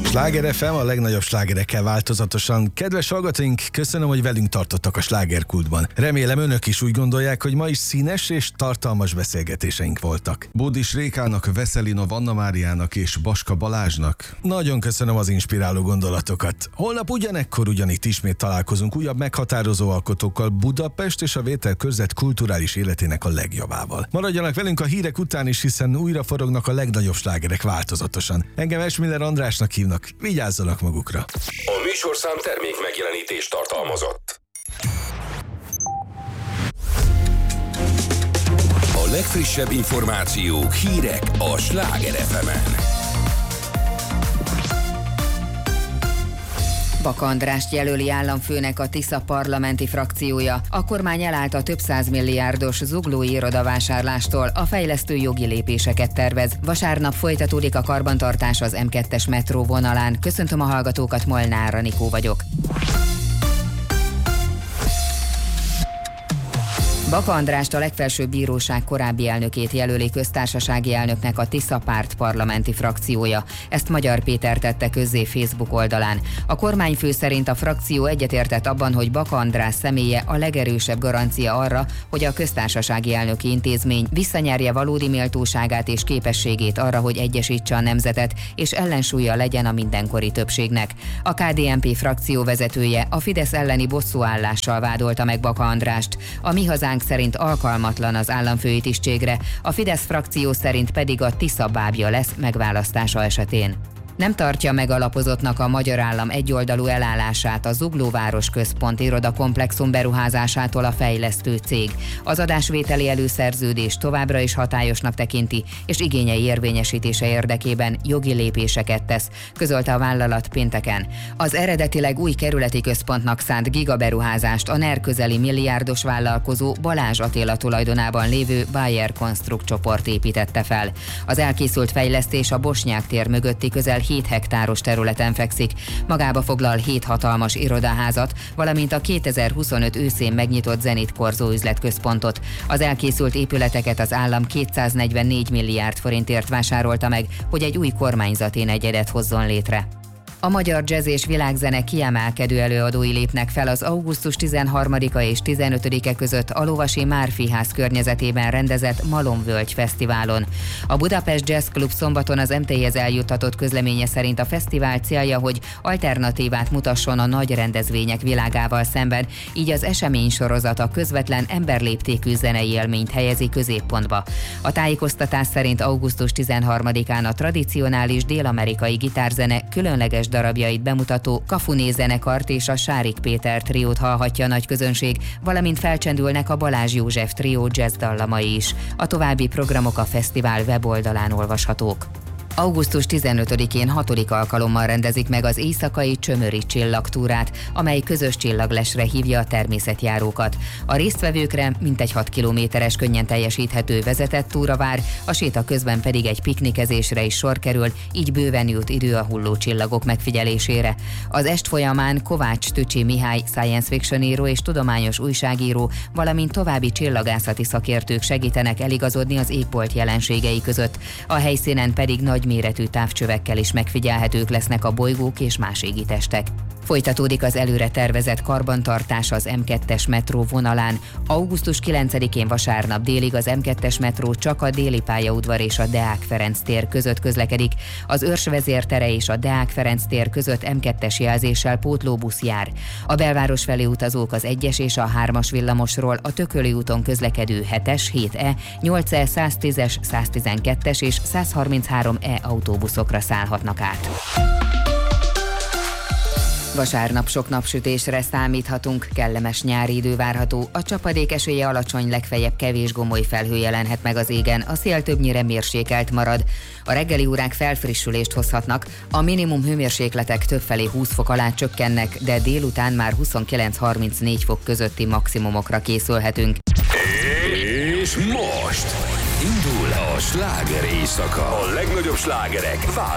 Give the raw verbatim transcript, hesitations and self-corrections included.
Sláger ef em, a legnagyobb slágerekkel változatosan. Kedves hallgatóink, köszönöm, hogy velünk tartottak a slágerkultban. Remélem önök is úgy gondolják, hogy ma is színes és tartalmas beszélgetéseink voltak. Bódis Rékának, Veszelinov Anna Máriának és Baska Balázsnak nagyon köszönöm az inspiráló gondolatokat. Holnap ugyanekkor ugyanitt ismét találkozunk újabb meghatározó alkotókkal Budapest és a Vételkörzet kulturális életének a legjavával. Maradjanak velünk a hírek után is, hiszen újra forognak a legnagyobb slágerek változatosan. Engem Esmiller Andrásnak hívnak, vigyázzanak magukra. A műsorszám termék megjelenítést tartalmazott. A legfrissebb információk, hírek a Sláger ef emen. Baka Andrást jelöli államfőnek a Tisza parlamenti frakciója. A kormány elállt a több százmilliárdos zuglói irodavásárlástól, a fejlesztő jogi lépéseket tervez. Vasárnap folytatódik a karbantartás az em kettes metró vonalán. Köszöntöm a hallgatókat, Molnár Anikó vagyok. Baka Andrást, a legfelsőbb bíróság korábbi elnökét jelöli köztársasági elnöknek a Tisza párt parlamenti frakciója. Ezt Magyar Péter tette közzé Facebook oldalán. A kormányfő szerint a frakció egyetértett abban, hogy Baka András személye a legerősebb garancia arra, hogy a köztársasági elnöki intézmény visszanyerje valódi méltóságát és képességét arra, hogy egyesítse a nemzetet, és ellensúlya legyen a mindenkori többségnek. A ká dé en pé frakció vezetője a Fidesz elleni bosszúállással vádolta meg Baka Andrást. A Mi Hazánk szerint alkalmatlan az államfői tisztségre, a Fidesz frakció szerint pedig a Tisza bábja lesz megválasztása esetén. Nem tartja megalapozottnak a magyar állam egyoldalú elállását a Zuglóváros Központ irodakomplexum beruházásától a fejlesztő cég. Az adásvételi előszerződés továbbra is hatályosnak tekinti, és igényei érvényesítése érdekében jogi lépéseket tesz, közölte a vállalat pénteken. Az eredetileg új kerületi központnak szánt gigaberuházást a NER közeli milliárdos vállalkozó Balázs Attila tulajdonában lévő Bayer Construct csoport építette fel. Az elkészült fejlesztés a Bosnyák tér mögötti közel hét hektáros területen fekszik, magába foglal hét hatalmas irodaházat, valamint a kétezer-huszonöt őszén megnyitott Zenit Korzó üzletközpontot. Az elkészült épületeket az állam kétszáznegyvennégy milliárd forintért vásárolta meg, hogy egy új kormányzati negyedet hozzon létre. A magyar jazz és világzene kiemelkedő előadói lépnek fel az augusztus tizenharmadika és tizenötödike között a Lovasi Márfi-ház környezetében rendezett Malomvölgy Fesztiválon. A Budapest Jazz Club szombaton az em té i-hez eljuttatott közleménye szerint a fesztivál célja, hogy alternatívát mutasson a nagy rendezvények világával szemben, így az eseménysorozat a közvetlen emberléptékű zenei élményt helyezi középpontba. A tájékoztatás szerint augusztus tizenharmadikán a tradicionális dél-amerikai gitárzene különleges darabjait bemutató Kafuné zenekart és a Sárik Péter triót hallhatja a nagy közönség, valamint felcsendülnek a Balázs József trió jazz dallamai is. A további programok a fesztivál weboldalán olvashatók. augusztus tizenötödikén hatodik alkalommal rendezik meg az éjszakai Csömöri csillagtúrát, amely közös csillaglesre hívja a természetjárókat. A résztvevőkre mintegy hat kilométeres könnyen teljesíthető vezetett túra vár, a séta közben pedig egy piknikezésre is sor kerül, így bőven jut idő a hulló csillagok megfigyelésére. Az est folyamán Kovács Tücsi Mihály science fiction író és tudományos újságíró, valamint további csillagászati szakértők segítenek eligazodni az égbolt jelenségei között. A helyszínen pedig nagy méretű távcsövekkel is megfigyelhetők lesznek a bolygók és más égitestek. Folytatódik az előre tervezett karbantartás az em kettes metró vonalán. augusztus kilencedikén vasárnap délig az em kettes metró csak a Déli pályaudvar és a Deák Ferenc tér között közlekedik. Az Őrsvezér tere és a Deák Ferenc tér között em kettes jelzéssel pótlóbusz jár. A belváros felé utazók az egyes és a hármas villamosról a Tököli úton közlekedő hetes, hét E, nyolc E, száztízes, száztizenkettes és százharminchárom E autóbuszokra szállhatnak át. Vasárnap sok napsütésre számíthatunk, kellemes nyári idő várható, a csapadék esélye alacsony, legfeljebb kevés gomoly felhő jelenhet meg az égen, a szél többnyire mérsékelt marad. A reggeli órák felfrissülést hozhatnak, a minimum hőmérsékletek többfelé húsz fok alá csökkennek, de délután már huszonkilenc-harmincnégy fok közötti maximumokra készülhetünk. És most indul a sláger éjszaka. A legnagyobb slágerek